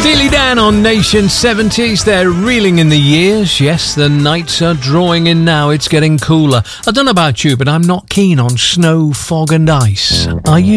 Steely Dan on Nation 70s. They're reeling in the years. Yes, the nights are drawing in now. It's getting cooler. I don't know about you, but I'm not keen on snow, fog and ice. Are you?